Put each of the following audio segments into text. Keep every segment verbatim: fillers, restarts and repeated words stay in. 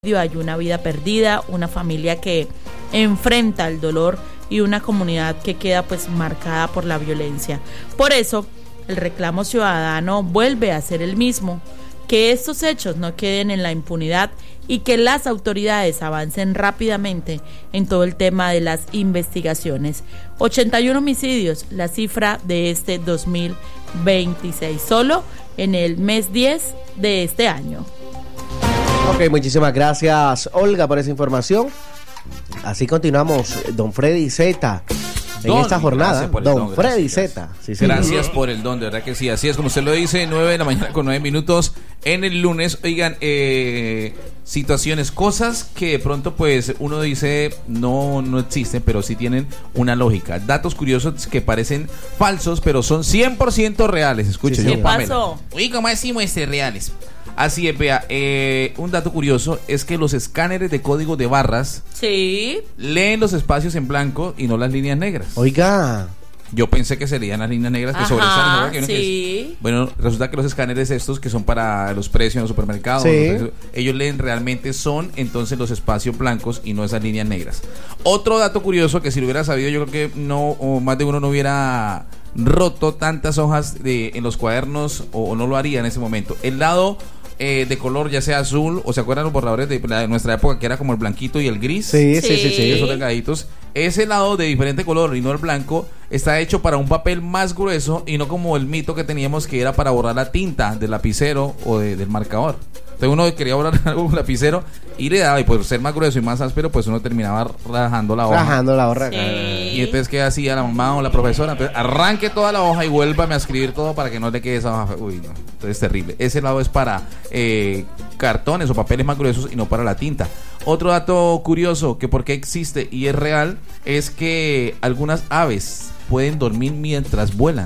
hay una vida perdida, una familia que enfrenta el dolor y una comunidad que queda pues marcada por la violencia. Por eso, el reclamo ciudadano vuelve a ser el mismo, que estos hechos no queden en la impunidad y que las autoridades avancen rápidamente en todo el tema de las investigaciones. ochenta y uno homicidios, la cifra de este dos mil veintiséis, solo en el mes diez de este año. Ok, muchísimas gracias, Olga, por esa información. Así continuamos, don Freddy Zeta, en Don, esta jornada. don, Don Freddy gracias. Zeta. Sí, sí. Gracias por el don, de verdad que sí. Así es, como usted lo dice, nueve de la mañana con nueve minutos en el lunes. Oigan, eh, situaciones, cosas que de pronto pues uno dice no, no existen, pero sí tienen una lógica. Datos curiosos que parecen falsos, pero son cien por ciento reales. Escuche, Sí, yo, sí. ¿Qué Pamela. pasó? Oye, ¿cómo así muestre reales? Así es, vea, eh, un dato curioso es que los escáneres de código de barras Sí. leen los espacios en blanco y no las líneas negras. Oiga, Yo pensé que serían las líneas negras que Ajá, sobresalen. ¿Verdad? Que uno que sí. es- Bueno, resulta que los escáneres estos que son para los precios en los supermercados, Sí. los precios, ellos leen realmente son entonces los espacios blancos y no esas líneas negras. Otro dato curioso que si lo hubiera sabido yo creo que no, o más de uno no hubiera roto tantas hojas de, en los cuadernos o, o no lo haría en ese momento. El lado eh, de color ya sea azul o se acuerdan los borradores de, la- de nuestra época que era como el blanquito y el gris. sí, sí, sí, sí. Sí. Esos delgaditos. Ese lado de diferente color y no el blanco está hecho para un papel más grueso y no como el mito que teníamos que era para borrar la tinta del lapicero o de- del marcador. Entonces uno quería borrar algo con un lapicero y le daba, y por ser más grueso y más áspero, pues uno terminaba rajando la hoja. Rajando la horra. Sí. Y entonces, ¿qué hacía la mamá o la profesora? Entonces, arranque toda la hoja y vuélvame a escribir todo para que no le quede esa hoja. Uy, no. Entonces, terrible. Ese lado es para eh, cartones o papeles más gruesos y no para la tinta. Otro dato curioso, que porque existe y es real, es que algunas aves pueden dormir mientras vuelan.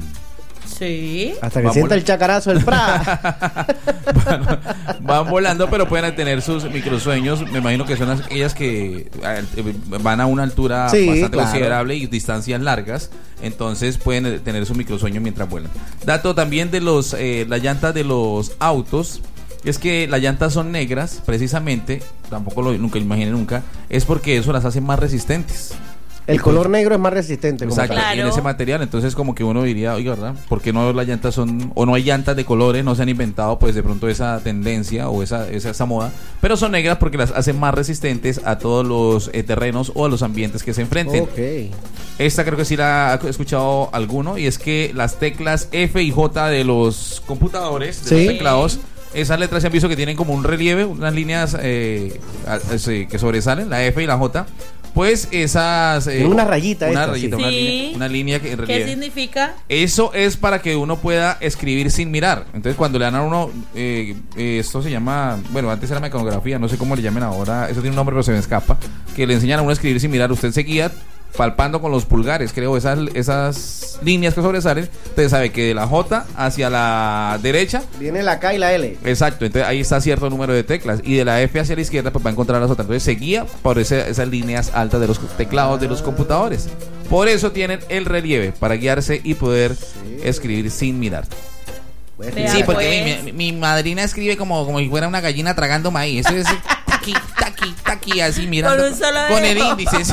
Sí. Hasta que Vamos. sienta el chacarazo del pra. van, van volando, pero pueden tener sus microsueños. Me imagino que son las- aquellas que eh, van a una altura Sí, bastante claro. considerable y distancias largas. Entonces pueden eh, tener sus microsueños mientras vuelan. Dato también de los eh, las llantas de los autos. Es que las llantas son negras, precisamente. Tampoco lo nunca lo imaginé nunca. Es porque eso las hace más resistentes. El color negro es más resistente. Como Exacto, tal. Claro. y en ese material, entonces como que uno diría, oiga, ¿verdad? ¿Por qué no las llantas son, o no hay llantas de colores, no se han inventado pues de pronto esa tendencia o esa, esa, esa moda, pero son negras porque las hacen más resistentes a todos los eh, terrenos o a los ambientes que se enfrenten. Ok. Esta creo que sí la ha escuchado alguno, y es que las teclas F y J de los computadores, de Sí. los teclados, esas letras se han visto que tienen como un relieve, unas líneas eh, a- eh, que sobresalen, la F y la J. Pues esas... eh, Tiene una rayita Una esta, rayita, sí. una, Sí. línea, una línea que en ¿Qué relieve. significa? Eso es para que uno pueda escribir sin mirar. Entonces cuando le dan a uno, eh, eh, esto se llama, bueno, antes era mecanografía, no sé cómo le llamen ahora, eso tiene un nombre pero se me escapa, que le enseñan a uno a escribir sin mirar. Usted se guía palpando con los pulgares, creo, esas, esas líneas que sobresalen. Usted sabe que de la J hacia la derecha, Viene la K y la L. exacto, entonces ahí está cierto número de teclas, y de la F hacia la izquierda pues va a encontrar las otras. Entonces se guía por ese- esas líneas altas de los teclados de los computadores. Por eso tienen el relieve, para guiarse y poder escribir sin mirar. Voy a Vea, Sí, escribir. porque pues. mi, mi- mi madrina escribe como, como si fuera una gallina tragando maíz. Eso es taqui, taqui, taqui, así mirando. Con un solo con el dedo. índice, sí.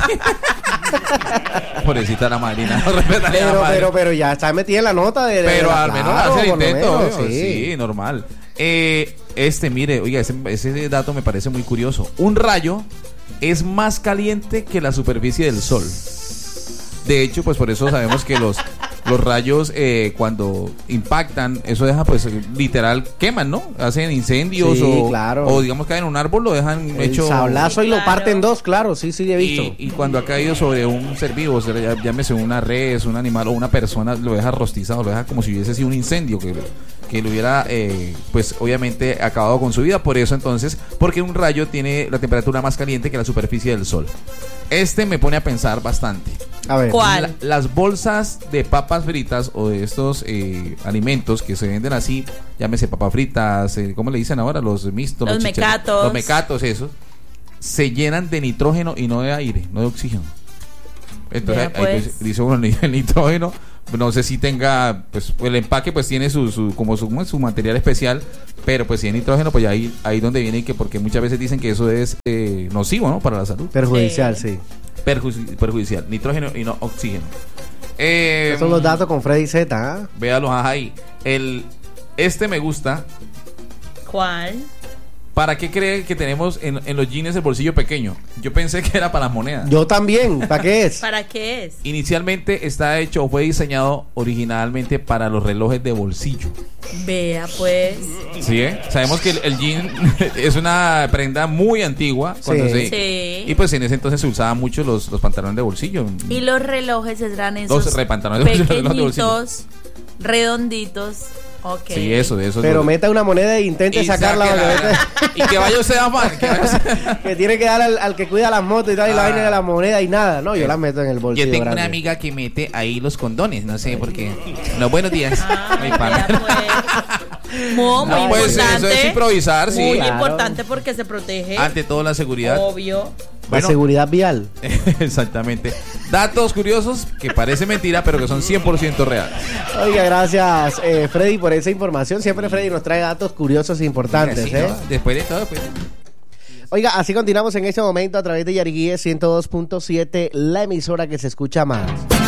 Pobrecita la madrina, no respetaría a la Pero, madre. pero, pero ya está metida en la nota de. de- Pero de- al menos claro, hace el por lo intento, menos, obvio, sí. sí, normal. Eh, este, mire, oiga, ese, ese dato me parece muy curioso. Un rayo es más caliente que la superficie del sol. De hecho, pues por eso sabemos que los, los rayos eh, cuando impactan, eso deja pues literal queman, ¿no? Hacen incendios Sí, o, claro. o digamos caen en un árbol, lo dejan El hecho... sablazo y lo Claro. parten dos, claro, sí, sí, he visto. Y, y cuando ha caído sobre un ser vivo, o sea, ya- llámese una res, un animal o una persona, lo deja rostizado, lo deja como si hubiese sido un incendio que, que lo hubiera, eh, pues obviamente acabado con su vida. Por eso entonces, porque un rayo tiene la temperatura más caliente que la superficie del sol. Este me pone a pensar bastante. A ver. ¿Cuál? La- las bolsas de papas fritas o de estos eh, alimentos que se venden así, llámese papas fritas, eh, ¿cómo le dicen ahora? Los mixtos, Los chichar- mecatos. Los mecatos, esos, se llenan de nitrógeno y no de aire, no de oxígeno. Entonces, Vea, ahí pues. dice- dice uno, el nitrógeno No sé si tenga, pues el empaque pues tiene su, su como su, su material especial, pero pues si es nitrógeno, pues ya ahí ahí donde viene que porque muchas veces dicen que eso es eh, nocivo, ¿no? Para la salud. Perjudicial, sí. sí. Perju- perjudicial, nitrógeno y no oxígeno. Eh, Esos son los datos con Freddy Z, ¿eh? Véalos ahí. El este me gusta. ¿Cuál? ¿Para qué cree que tenemos en, en los jeans el bolsillo pequeño? Yo pensé que era para las monedas. Yo también. ¿Para qué es? ¿Para qué es? Inicialmente está hecho o fue diseñado originalmente para los relojes de bolsillo. Vea, pues. Sí, ¿eh? Sabemos que el, el jean es una prenda muy antigua. Cuando Sí. se, Sí. Y pues en ese entonces se usaban mucho los, los pantalones de bolsillo. Y los relojes eran esos Los repantalones de bolsillo, relojes de bolsillo. pequeñitos, redonditos. Ok. Sí, eso, de eso. Pero lo- meta una moneda e intente y sacarla. sáquela. porque- Y que vaya usted a man, que vaya usted- que tiene que dar al, al que cuida las motos y tal, y la Ah. vaina de la moneda y nada. No, yo la meto en el bolsillo. Yo tengo grande. una amiga que mete ahí los condones, no sé por qué. No, buenos días. Ah, Mi vea, pana. pues. Muy, muy No, pues importante. eso es improvisar, sí. Muy Claro. importante porque se protege. Ante todo la seguridad. Obvio. La Bueno. seguridad vial. Exactamente. Datos curiosos que parece mentira, pero que son cien por ciento reales. Oiga, gracias eh, Freddy por esa información. Siempre Freddy nos trae datos curiosos e importantes. Sí, ¿eh? ¿no? Después de todo, pues. Oiga, así continuamos en este momento a través de Yariguíes ciento dos punto siete, la emisora que se escucha más.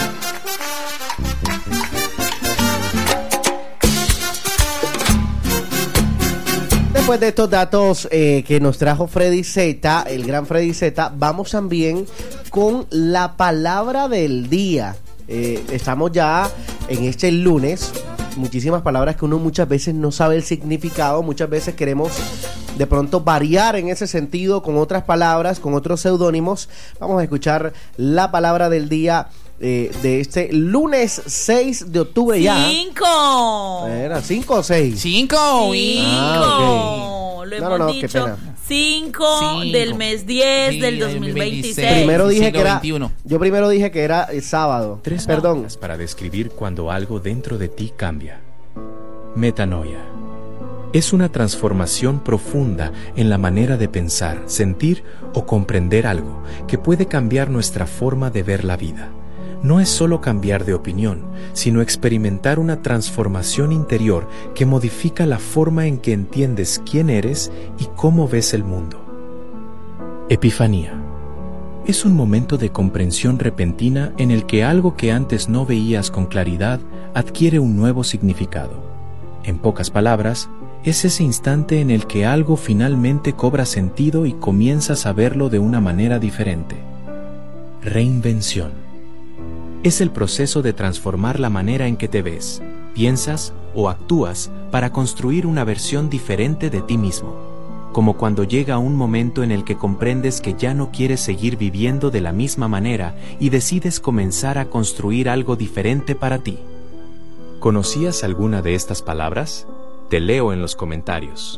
Después de estos datos eh, que nos trajo Freddy Z, el gran Freddy Z, vamos también con la palabra del día. Eh, estamos ya en este lunes. Muchísimas palabras que uno muchas veces no sabe el significado, muchas veces queremos de pronto variar en ese sentido con otras palabras, con otros seudónimos. Vamos a escuchar la palabra del día eh, de este lunes seis de octubre ya. Cinco. Era cinco o seis. Cinco. Cinco. Ah, ok. Lo No, hemos no, no, qué dicho. pena. Cinco, Cinco. del mes diez Sí, del del dos mil veintiséis. veintiséis. Primero dije siglo que era. veintiuno. Yo primero dije que era eh, sábado. Tres Perdón. palabras para describir cuando algo dentro de ti cambia. Metanoia. Es una transformación profunda en la manera de pensar, sentir o comprender algo que puede cambiar nuestra forma de ver la vida. No es solo cambiar de opinión, sino experimentar una transformación interior que modifica la forma en que entiendes quién eres y cómo ves el mundo. Epifanía. Es un momento de comprensión repentina en el que algo que antes no veías con claridad adquiere un nuevo significado. En pocas palabras, es ese instante en el que algo finalmente cobra sentido y comienzas a verlo de una manera diferente. Reinvención. Es el proceso de transformar la manera en que te ves, piensas o actúas para construir una versión diferente de ti mismo. Como cuando llega un momento en el que comprendes que ya no quieres seguir viviendo de la misma manera y decides comenzar a construir algo diferente para ti. ¿Conocías alguna de estas palabras? Te leo en los comentarios.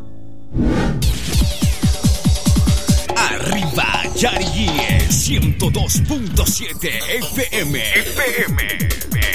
Arriba Yariguíes ciento dos punto siete F M. F M.